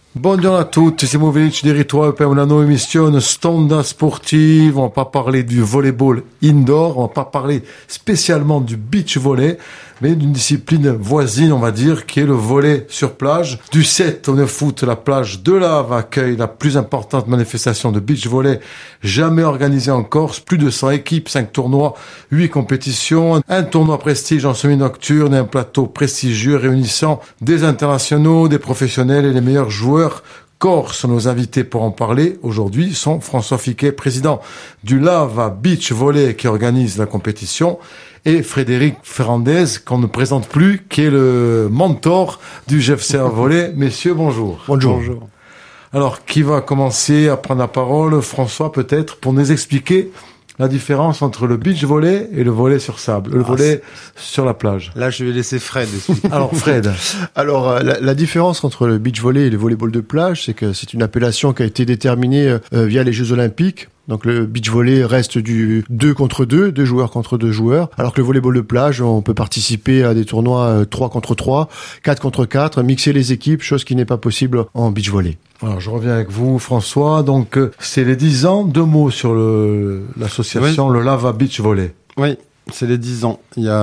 Buongiorno a tutti, siamo felici di ritrovare per una nuova emissione Stonda Sportive. On va pas parler du volleyball indoor, on va pas parler spécialement du beach volley, mais d'une discipline voisine, on va dire, qui est le volley sur plage. Du 7 au 9 août, la plage de Lave accueille la plus importante manifestation de beach volley jamais organisée en Corse. Plus de 100 équipes, 5 tournois, 8 compétitions, un tournoi prestige en semi-nocturne et un plateau prestigieux réunissant des internationaux, des professionnels et les meilleurs joueurs corse. Nos invités pour en parler aujourd'hui sont François Fiquet, président du Lava Beach Volley qui organise la compétition, et Frédéric Ferrandez, qu'on ne présente plus, qui est le mentor du GFCA Volley. Messieurs, bonjour. Bonjour. Alors, qui va commencer à prendre la parole? François, peut-être, pour nous expliquer la différence entre le beach volley et le volley sur sable, le volley sur la plage. Là, je vais laisser Fred expliquer. Alors, Fred. Alors, la différence entre le beach volley et le volleyball de plage, c'est que c'est une appellation qui a été déterminée via les Jeux Olympiques. Donc le beach volley reste du 2 contre 2, 2 joueurs contre 2 joueurs, alors que le volleyball de plage, on peut participer à des tournois 3 contre 3, 4 contre 4, mixer les équipes, chose qui n'est pas possible en beach volley. Alors, je reviens avec vous, François. Donc, c'est les 10 ans. 2 mots sur l'association, le Lava Beach Volley. Oui, c'est les 10 ans.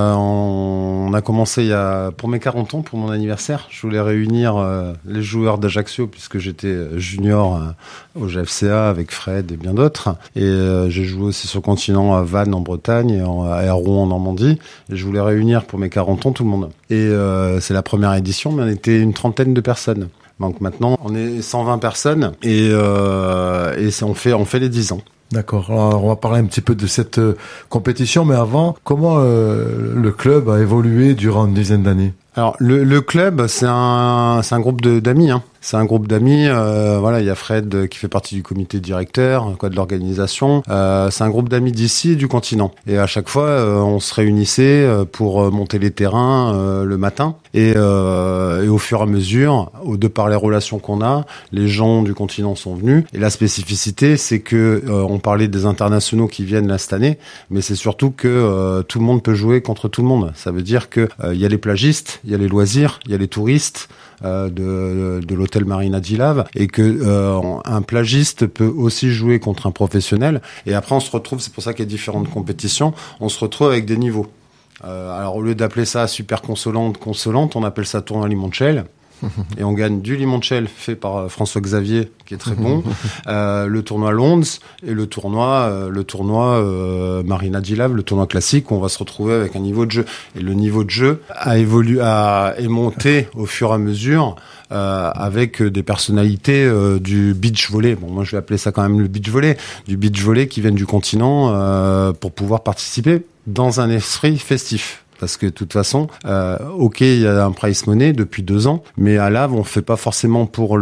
On a commencé pour mes 40 ans, pour mon anniversaire. Je voulais réunir les joueurs d'Ajaccio, puisque j'étais junior au GFCA avec Fred et bien d'autres. Et j'ai joué aussi sur le continent à Vannes en Bretagne et à Rouen en Normandie. Et je voulais réunir pour mes 40 ans tout le monde. Et c'est la première édition, mais on était une trentaine de personnes. Donc maintenant, on est 120 personnes et on fait les 10 ans. D'accord. Alors, on va parler un petit peu de cette compétition, mais avant, comment le club a évolué durant une dizaine d'années? Alors le club, c'est un groupe d'amis. C'est un groupe d'amis. Voilà, il y a Fred qui fait partie du comité directeur, de l'organisation. C'est un groupe d'amis d'ici et du continent. Et à chaque fois, on se réunissait pour monter les terrains le matin. Et au fur et à mesure, de par les relations qu'on a, les gens du continent sont venus. Et la spécificité, c'est que on parlait des internationaux qui viennent là cette année, mais c'est surtout que tout le monde peut jouer contre tout le monde. Ça veut dire que il y a les plagistes, il y a les loisirs, il y a les touristes de l'hôtel Marina di Lave, et que un plagiste peut aussi jouer contre un professionnel. Et après, on se retrouve, c'est pour ça qu'il y a différentes compétitions, on se retrouve avec des niveaux. Alors, au lieu d'appeler ça super consolante, on appelle ça tournoi limoncello. Et on gagne du limoncello fait par François Xavier, qui est très bon, le tournoi Londres et le tournoi Marina di Lave, le tournoi classique, où on va se retrouver avec un niveau de jeu. Et le niveau de jeu est monté au fur et à mesure avec des personnalités du beach volley. Bon, moi je vais appeler ça quand même le beach volley, du beach volley qui viennent du continent pour pouvoir participer dans un esprit festif. Parce que de toute façon, il y a un prize money depuis 2 ans, mais à Lave, on fait pas forcément pour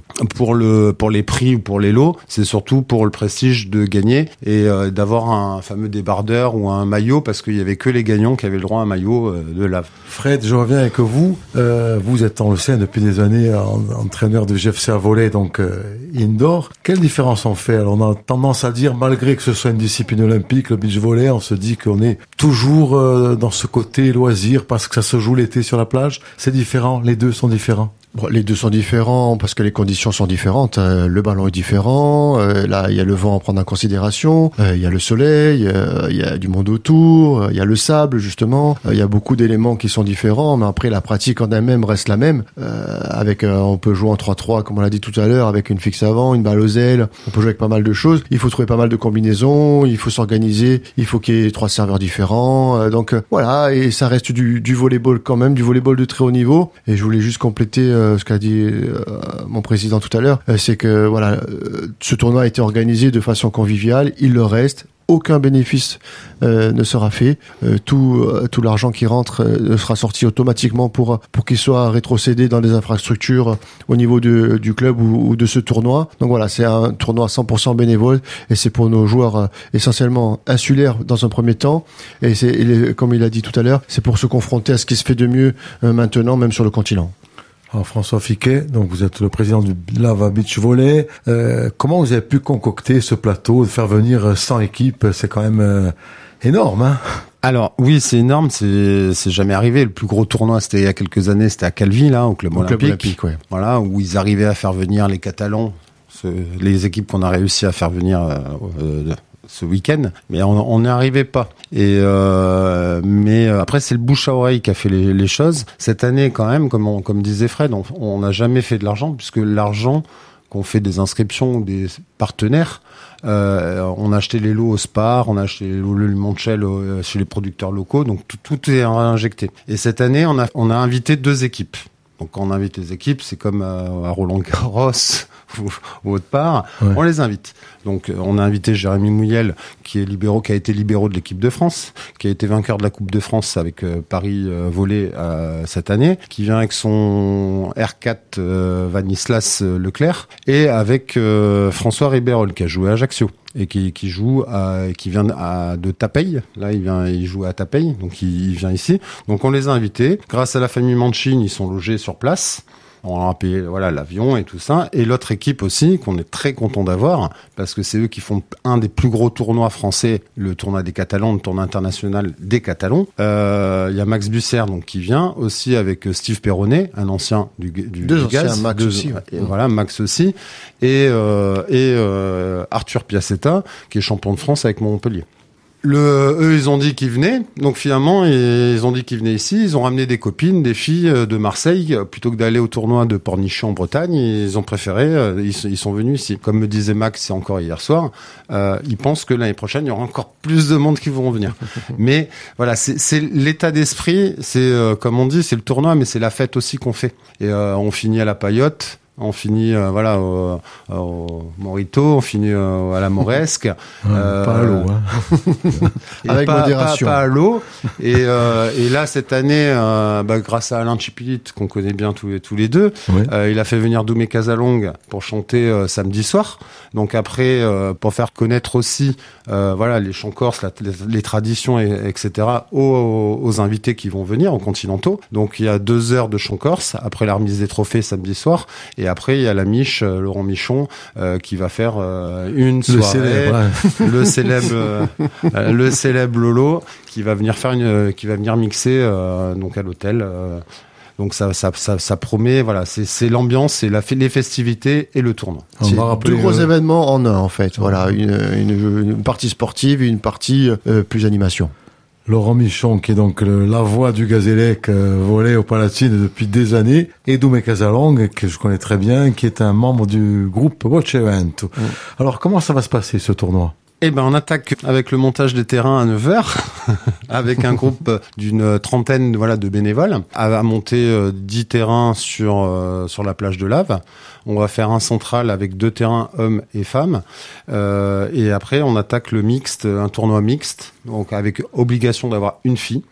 les prix ou pour les lots, c'est surtout pour le prestige de gagner et d'avoir un fameux débardeur ou un maillot, parce qu'il y avait que les gagnants qui avaient le droit à un maillot de Lave. Fred, je reviens avec vous. Vous êtes, on le sait, depuis des années entraîneur de GFCA Volley, donc indoor. Quelle différence on fait? Alors, on a tendance à dire, malgré que ce soit une discipline olympique, le beach volley, on se dit qu'on est toujours dans ce côté loisir parce que ça se joue l'été sur la plage. C'est différent, les deux sont différents. Bon, les deux sont différents parce que les conditions sont différentes. Le ballon est différent. Là, il y a le vent à prendre en considération. Il y a le soleil. Il y a du monde autour. Il y a le sable, justement. Il y a beaucoup d'éléments qui sont différents. Mais après, la pratique en elle-même reste la même. On peut jouer en 3-3, comme on l'a dit tout à l'heure, avec une fixe avant, une balle aux ailes. On peut jouer avec pas mal de choses. Il faut trouver pas mal de combinaisons. Il faut s'organiser. Il faut qu'il y ait 3 serveurs différents. Donc, voilà. Et ça reste du volleyball quand même, du volleyball de très haut niveau. Et je voulais juste compléter ce qu'a dit mon président tout à l'heure, c'est que voilà, ce tournoi a été organisé de façon conviviale, il le reste. Aucun bénéfice ne sera fait. Tout l'argent qui rentre sera sorti automatiquement pour qu'il soit rétrocédé dans des infrastructures au niveau du club ou de ce tournoi. Donc voilà, c'est un tournoi 100% bénévole et c'est pour nos joueurs essentiellement insulaires dans un premier temps. Et comme il a dit tout à l'heure, c'est pour se confronter à ce qui se fait de mieux maintenant, même sur le continent. Alors François Fiquet, donc vous êtes le président du Lava Beach Volley. Comment vous avez pu concocter ce plateau, de faire venir 100 équipes? C'est quand même énorme, hein. Alors oui, c'est énorme, c'est jamais arrivé. Le plus gros tournoi, c'était il y a quelques années, c'était à Calvi, là, au club olympique. Ouais. Voilà, où ils arrivaient à faire venir les Catalans, les équipes qu'on a réussi à faire venir ce week-end, mais on n'y arrivait pas. Mais après, c'est le bouche à oreille qui a fait les choses. Cette année, quand même, comme disait Fred, on n'a jamais fait de l'argent, puisque l'argent qu'on fait des inscriptions ou des partenaires, on a acheté les lots au Spar, on a acheté les lots le Limoncello chez les producteurs locaux, donc tout est injecté. Et cette année, on a invité 2 équipes. Donc quand on invite les équipes, c'est comme à Roland-Garros ou autre part, on les invite. Donc on a invité Jérémy Mouyel, qui a été libéraux de l'équipe de France, qui a été vainqueur de la Coupe de France avec Paris Volley cette année, qui vient avec son R4 Vanislas Leclerc, et avec François Ribérol, qui a joué à Ajaccio et qui vient de Tapeille. Là, il joue à Tapeille, donc il vient ici. Donc on les a invités. Grâce à la famille Manchin, ils sont logés sur place. On leur a payé l'avion et tout ça. Et l'autre équipe aussi, qu'on est très content d'avoir, parce que c'est eux qui font un des plus gros tournois français, le tournoi des Catalans, le tournoi international des Catalans. Il y a Max Busser, donc, qui vient aussi avec Steve Perronnet, un ancien du Gaz. Max aussi. Ouais. Et voilà, Max aussi. Et Arthur Piacetta, qui est champion de France avec Montpellier. Eux, ils ont dit qu'ils venaient. Donc finalement, ils ont dit qu'ils venaient ici. Ils ont ramené des copines, des filles de Marseille, plutôt que d'aller au tournoi de Pornichet en Bretagne. Ils ont préféré. Ils sont venus ici. Comme me disait Max, c'est encore hier soir. Ils pensent que l'année prochaine, il y aura encore plus de monde qui vont venir. Mais voilà, c'est l'état d'esprit. C'est comme on dit, c'est le tournoi, mais c'est la fête aussi qu'on fait. Et on finit à la Paillote. On finit au Morito, on finit à la Moresque. Pas à l'eau, hein. Avec modération. Pas à l'eau. Et là, cette année, grâce à Alain Chipilit, qu'on connaît bien tous les deux, il a fait venir Doumé Casalong pour chanter samedi soir. Donc après, pour faire connaître aussi les chants corses, les traditions, etc. aux invités qui vont venir, aux continentaux. Donc il y a 2 heures de chants corse, après la remise des trophées samedi soir. Et après, il y a la Miche, Laurent Michon, qui va faire une soirée. Le célèbre Lolo, qui va venir mixer donc à l'hôtel. Donc ça promet, voilà, c'est l'ambiance, c'est les festivités et le tournoi. C'est 2 gros événements en un, en fait. Voilà, une partie sportive et une partie plus animation. Laurent Michon, qui est donc la voix du Gazélec volé au Palatine depuis des années, et Doumé Casalong, que je connais très bien, qui est un membre du groupe Watch Event. Alors, comment ça va se passer, ce tournoi? On attaque avec le montage des terrains à 9h, avec un groupe d'une trentaine de bénévoles, à monter 10 terrains sur la plage de Lave. On va faire un central avec 2 terrains hommes et femmes. Et après, on attaque le mixte, un tournoi mixte, donc avec obligation d'avoir une fille.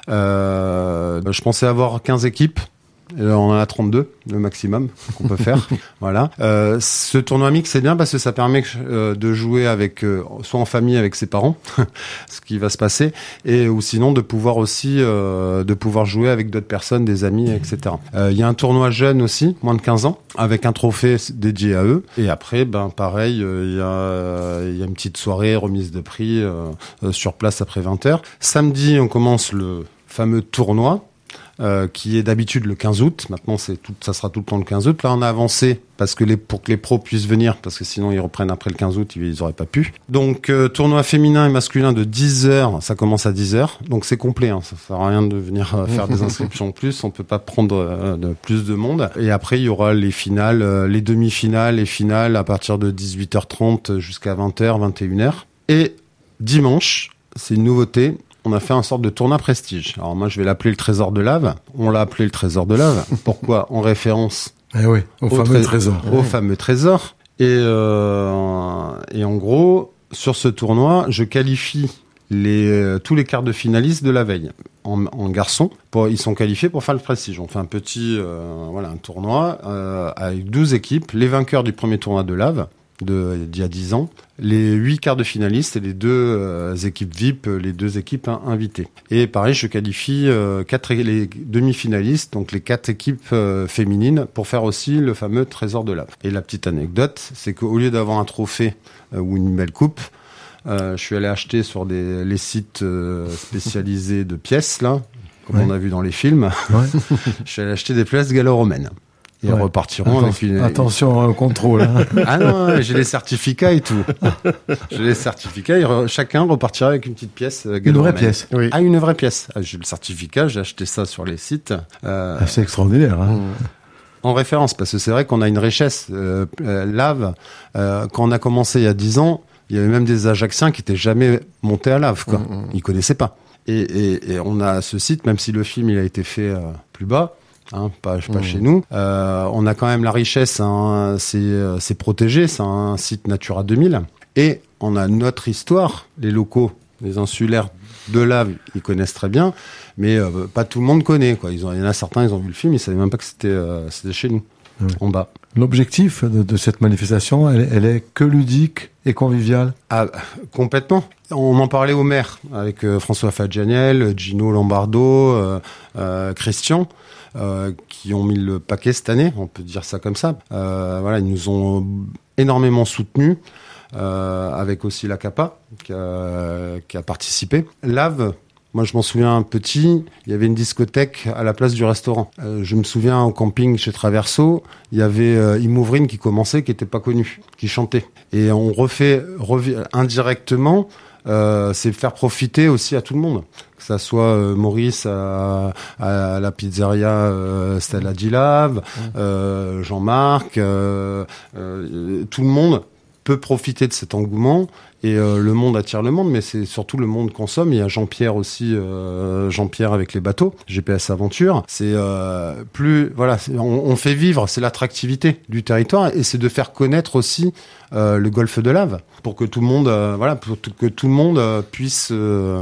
Je pensais avoir 15 équipes. On en a 32, le maximum qu'on peut faire. Voilà. Ce tournoi mix, c'est bien parce que ça permet de jouer avec, soit en famille avec ses parents, ce qui va se passer, ou sinon de pouvoir aussi, jouer avec d'autres personnes, des amis, etc. Il y a un tournoi jeune aussi, moins de 15 ans, avec un trophée dédié à eux. Et après, pareil, il y a une petite soirée, remise de prix, sur place après 20h. Samedi, on commence le fameux tournoi, qui est d'habitude le 15 août. Maintenant, ça sera tout le temps le 15 août. Là, on a avancé pour que les pros puissent venir, parce que sinon, ils reprennent après le 15 août, ils auraient pas pu. Donc, tournoi féminin et masculin de 10h, ça commence à 10h. Donc, c'est complet, hein. Ça sert à rien de venir faire des inscriptions en plus. On peut pas prendre plus de monde. Et après, il y aura les finales, les demi-finales et finales à partir de 18h30 jusqu'à 20h, 21h. Et dimanche, c'est une nouveauté. On a fait un sorte de tournoi prestige. Alors moi, je vais l'appeler le Trésor de Lave. On l'a appelé le Trésor de Lave. Pourquoi? En référence au fameux trésor. Au fameux trésor. Et en gros, sur ce tournoi, je qualifie tous les quarts de finalistes de la veille en garçons. Ils sont qualifiés pour faire le prestige. On fait un petit un tournoi avec 12 équipes. Les vainqueurs du premier tournoi de Lave d'il y a 10 ans, les 8 quarts de finalistes et les 2 équipes VIP, les 2 équipes invitées. Et pareil, je qualifie les demi-finalistes, donc les 4 équipes féminines, pour faire aussi le fameux Trésor de Lave. Et la petite anecdote, c'est qu'au lieu d'avoir un trophée ou une belle coupe, Je suis allé acheter sur les sites spécialisés de pièces, là, comme on a vu dans les films. Ouais. Je suis allé acheter des pièces gallo-romaines. Et repartiront avec une... Attention au contrôle. Hein. Ah non, j'ai les certificats et tout. J'ai les certificats, chacun repartira avec une petite pièce gallo-romaine. Une vraie pièce. Oui. Ah, une vraie pièce. J'ai le certificat, j'ai acheté ça sur les sites. C'est extraordinaire. Hein. En référence, parce que c'est vrai qu'on a une richesse. Lave, quand on a commencé il y a 10 ans, il y avait même des Ajacciens qui n'étaient jamais montés à Lave, quoi. Ils connaissaient pas. Et on a ce site, même si le film il a été fait plus bas, pas chez nous, on a quand même la richesse. Hein, c'est protégé, c'est un site Natura 2000, et on a notre histoire. Les locaux, les insulaires de Lave, ils connaissent très bien, mais pas tout le monde connaît, quoi. Il y en a certains, ils ont vu le film, ils savaient même pas que c'était chez nous, en bas. L'objectif de cette manifestation, elle est que ludique et conviviale. Ah, complètement. On en parlait au maire avec François Fadjanel, Gino Lombardo, Christian, qui ont mis le paquet cette année, on peut dire ça comme ça. Voilà, ils nous ont énormément soutenus, avec aussi la CAPA qui a participé. Lave. Moi, je m'en souviens petit, il y avait une discothèque à la place du restaurant. Je me souviens au camping chez Traverso, il y avait Imouvrine qui commençait, qui était pas connu, qui chantait. Et on refait indirectement, c'est faire profiter aussi à tout le monde. Que ça soit Maurice à la pizzeria Stella di Lave, Jean-Marc, tout le monde peut profiter de cet engouement. Et le monde attire le monde, mais c'est surtout le monde consomme. Il y a Jean-Pierre aussi, Jean-Pierre avec les bateaux, GPS Aventure. C'est on fait vivre, c'est l'attractivité du territoire, et c'est de faire connaître aussi le golfe de Lave, pour que tout le monde, puisse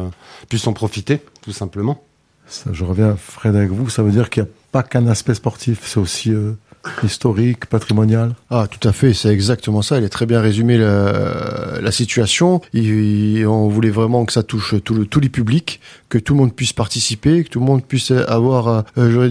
en profiter, tout simplement. Ça, je reviens, Fred, avec vous. Ça veut dire qu'il n'y a pas qu'un aspect sportif, c'est aussi historique, patrimonial. Ah, tout à fait, c'est exactement ça. Il est très bien résumé la situation. On voulait vraiment que ça touche tous les publics, que tout le monde puisse participer, que tout le monde puisse avoir,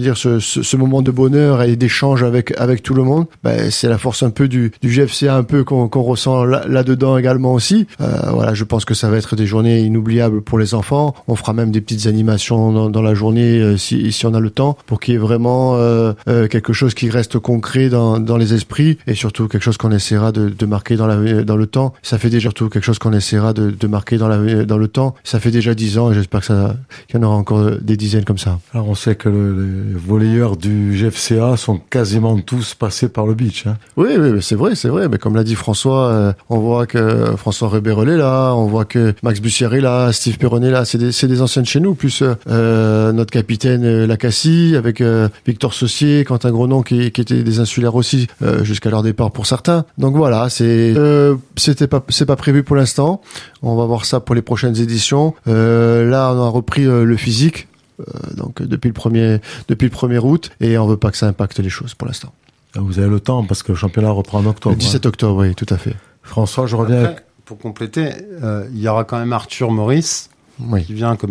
ce moment de bonheur et d'échange avec tout le monde. C'est la force un peu du GFCA, un peu qu'on ressent là-dedans également aussi. Voilà, je pense que ça va être des journées inoubliables pour les enfants. On fera même des petites animations dans la journée si on a le temps, pour qu'il y ait vraiment quelque chose qui reste concret dans les esprits, et surtout quelque chose qu'on essaiera de marquer dans le temps. Ça fait déjà quelque chose qu'on essaiera de marquer dans le temps. Ça fait déjà 10 ans, et j'espère qu'il y en aura encore des dizaines comme ça. Alors on sait que les volleyeurs du GFCA sont quasiment tous passés par le beach. Hein. Oui, c'est vrai. Mais comme l'a dit François, on voit que François Rebérol est là, on voit que Max Bussière est là, Steve Perron est là. C'est des anciens de chez nous, plus notre capitaine Lacassie, avec Victor Saucier, Quentin Grenon qui étaient des insulaires aussi, jusqu'à leur départ pour certains. Donc voilà, c'est pas prévu pour l'instant. On va voir ça pour les prochaines éditions. Là, on a repris le physique, donc depuis le 1er août, et on veut pas que ça impacte les choses pour l'instant. Vous avez le temps, parce que le championnat reprend en octobre. Le 17 octobre, oui, tout à fait. François, je reviens avec... Pour compléter, il y aura quand même Arthur Maurice, qui vient comme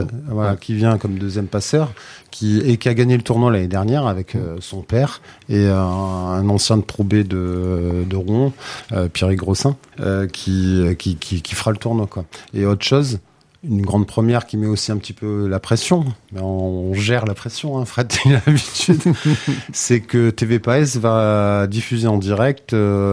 deuxième passeur, qui a gagné le tournoi l'année dernière avec son père et un ancien de Pro B de Rouen, Pierre Grossin, qui fera le tournoi, quoi. Et autre chose, une grande première qui met aussi un petit peu la pression, mais on gère la pression, hein, Fred, il a l'habitude. C'est que TV Paes va diffuser en direct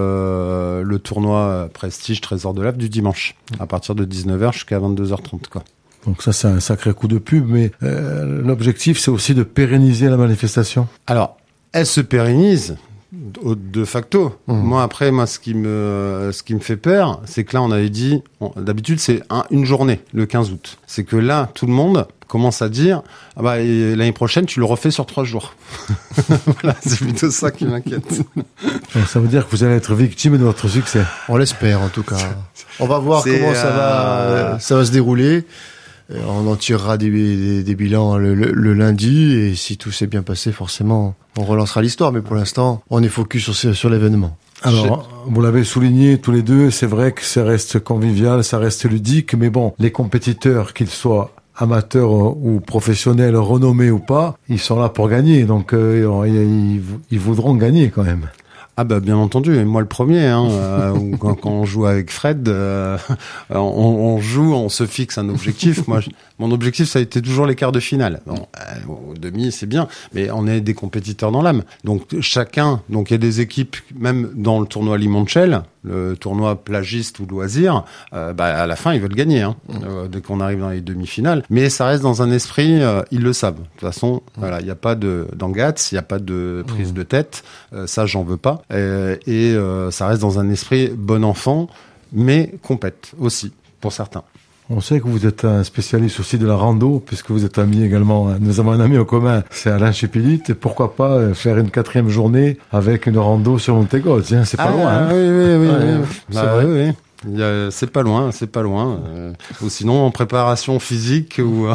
le tournoi Prestige Trésor de Lave du dimanche, à partir de 19h jusqu'à 22h30, quoi. Donc ça, c'est un sacré coup de pub, mais l'objectif, c'est aussi de pérenniser la manifestation. Alors, elle se pérennise de facto. Moi, ce qui me fait peur, c'est que là, on avait dit, d'habitude, c'est une journée, le 15 août. C'est que là, tout le monde commence à dire, l'année prochaine, tu le refais sur 3 jours. Voilà, c'est plutôt ça qui m'inquiète. Donc, ça veut dire que vous allez être victime de votre succès. On l'espère, en tout cas. On va voir comment ça va se dérouler. On en tirera des bilans le lundi, et si tout s'est bien passé, forcément, on relancera l'histoire. Mais pour l'instant, on est focus sur l'événement. Alors, vous l'avez souligné tous les deux, c'est vrai que ça reste convivial, ça reste ludique, mais bon, les compétiteurs, qu'ils soient amateurs ou professionnels, renommés ou pas, ils sont là pour gagner, donc ils voudront gagner quand même. Ah bah bien entendu, et moi le premier. Quand on joue avec Fred, on joue, on se fixe un objectif. Moi, mon objectif, ça a été toujours les quarts de finale. Bon, au demi, c'est bien, mais on est des compétiteurs dans l'âme. Donc il y a des équipes, même dans le tournoi Limoncello, le tournoi plagiste ou loisir, à la fin ils veulent gagner dès qu'on arrive dans les demi-finales. Mais ça reste dans un esprit, ils le savent. De toute façon, voilà, il n'y a pas d'engats, il n'y a pas de prise de tête. Ça, j'en veux pas. Ça reste dans un esprit bon enfant, mais compète aussi pour certains. On sait que vous êtes un spécialiste aussi de la rando, puisque vous êtes ami également. Nous avons un ami en commun, c'est Alain Chépillit. Et pourquoi pas faire une 4e journée avec une rando sur Montego? C'est pas loin. Oui. C'est vrai. Oui. C'est pas loin. Ou sinon en préparation physique ou.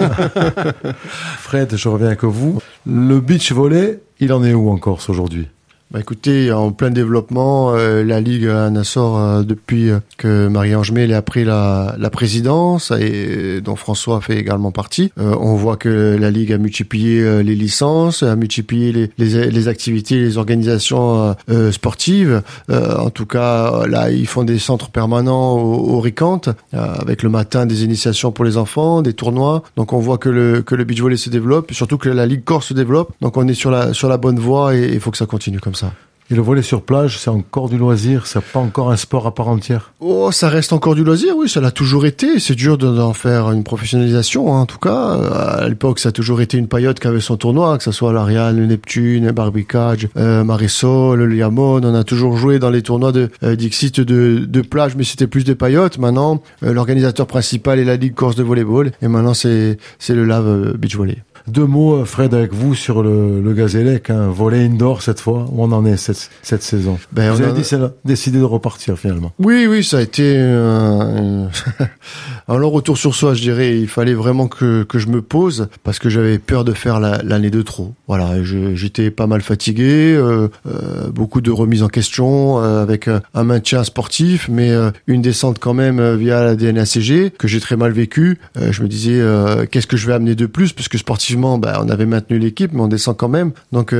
Fred, je reviens avec vous. Le beach volley, il en est où en Corse aujourd'hui? Écoutez, en plein développement, la Ligue à Nassau, depuis que Marie-Ange Mel a pris la présidence et dont François fait également partie, on voit que la Ligue a multiplié les licences, a multiplié les activités, les organisations sportives. En tout cas, là, ils font des centres permanents au Ricante, avec le matin des initiations pour les enfants, des tournois. Donc on voit que le beach volley se développe, surtout que la Ligue Corse se développe. Donc on est sur la bonne voie et il faut que ça continue comme ça. Et le volley sur plage, c'est encore du loisir, c'est pas encore un sport à part entière? Oh, ça reste encore du loisir, oui, ça l'a toujours été. C'est dur d'en faire une professionnalisation, en tout cas. À l'époque, ça a toujours été une paillote qui avait son tournoi, que ce soit l'Ariane, le Neptune, le Barbicage, Marisol, le Liamone. On a toujours joué dans les tournois d'Ixit de plage, mais c'était plus des paillotes. Maintenant, l'organisateur principal est la Ligue Corse de volleyball. Et maintenant, c'est le Lave Beach Volley. 2 mots, Fred, avec vous sur le Gazélec, volley indoor cette fois. Où on en est cette saison? Vous avez décidé de repartir finalement. Oui, ça a été un long retour sur soi, je dirais. Il fallait vraiment que je me pose parce que j'avais peur de faire l'année de trop. Voilà, j'étais pas mal fatigué, beaucoup de remises en question, avec un maintien sportif, mais une descente quand même via la DNACG que j'ai très mal vécu. Je me disais qu'est-ce que je vais amener de plus, parce que sportivement, on avait maintenu l'équipe, mais on descend quand même. Donc